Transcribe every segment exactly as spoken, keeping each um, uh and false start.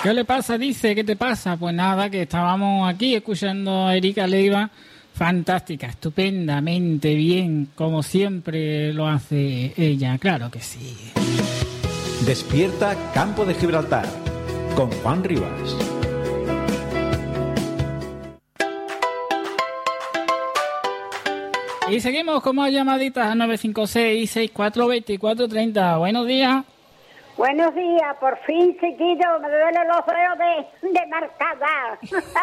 ¿Qué le pasa? Dice, ¿qué te pasa? Pues nada, que estábamos aquí escuchando a Erika Leiva. Fantástica, estupendamente bien, como siempre lo hace ella, claro que sí. Despierta Campo de Gibraltar, con Juan Rivas. Y seguimos con más llamaditas a nueve cinco seis, seis cuatro dos cuatro tres cero. Buenos días. Buenos días, por fin, chiquillo, me duelen los dedos de, de marcada.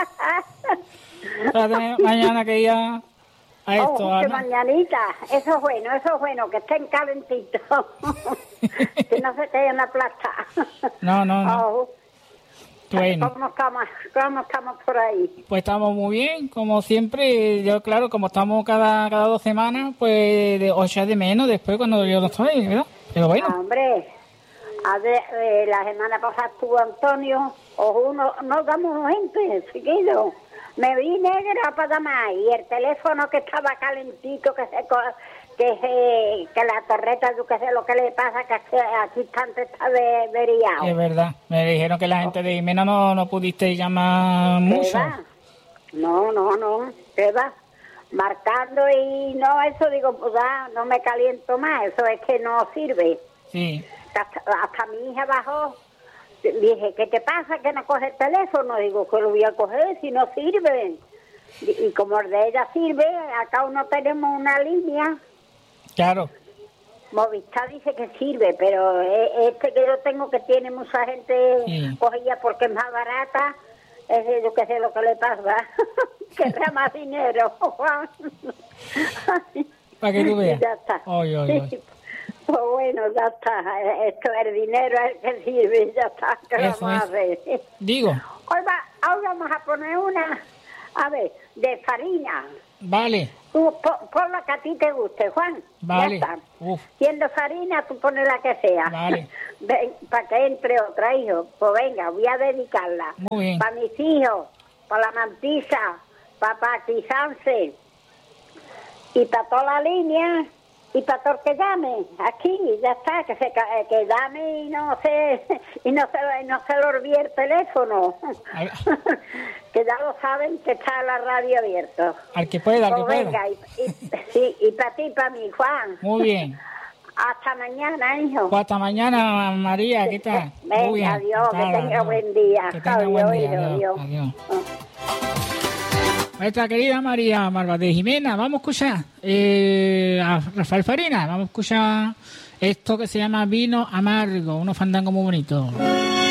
Mañana que ya a esto, oh, que Ana. mañanita, eso es bueno, eso es bueno, que estén calentitos, que no se queden en la plata. No, no, no. Oh. Bueno. ¿Cómo estamos, ¿Cómo estamos por ahí? Pues estamos muy bien, como siempre. Yo, claro, como estamos cada cada dos semanas, pues de, o sea, de menos después cuando yo no estoy, ¿verdad? Pero bueno. Ah, hombre, a ver, eh, la semana pasada estuvo Antonio, o uno, no damos gente, chiquillo. Me vi negra para más y el teléfono que estaba calentito, que se que se, que la torreta, yo qué sé lo que le pasa, que aquí tanto está averiado. Es verdad, me dijeron que la gente de Jimena no, no pudiste llamar mucho. Va? No, no, no, ¿qué va? Marcando y no, eso digo, pues ah, no me caliento más, eso es que no sirve. Sí. Hasta, hasta mi hija bajó. Dije, ¿qué te pasa que no coge el teléfono? Digo, que lo voy a coger si no sirve. Y, y como el de ella sirve, acá no tenemos una línea. Claro. Movistar dice que sirve, pero este que yo tengo que tiene mucha gente sí. Cogida porque es más barata, es yo que sé lo que le pasa, que da más dinero. Para que tú veas. Ya está. Oy, oy, oy. Sí. Pues bueno, ya está. Esto, el dinero es el que sirve, ya está. ¿Qué vamos a hacer? Digo. Hoy, va, hoy vamos a poner una, a ver, de farina. Vale. Tú pon, pon la que a ti te guste, Juan. Vale. Ya está. Uf. Siendo farina, tú pones la que sea. Vale. Para que entre otra, hijo. Pues venga, voy a dedicarla. Muy bien. Para mis hijos, para la mantisa, para Paqui Sánchez y para toda la línea. Y para todo el que llame, aquí, ya está, que se que llame y no se y no se, no se le olvide el teléfono. Que ya lo saben que está la radio abierta. Al que pueda, al pues que venga, pueda. Y, y, sí, y para ti y para mí, Juan. Muy bien. Hasta mañana, hijo. Pues hasta mañana, María, ¿qué tal? Venga, Muy bien. adiós, que Hasta, tenga adiós. buen día. Que tenga adiós, buen día, adiós, adiós. adiós. adiós. Nuestra querida María Marva de Jimena, vamos a escuchar eh, a Rafael Farina, vamos a escuchar esto que se llama Vino Amargo, unos fandangos muy bonitos.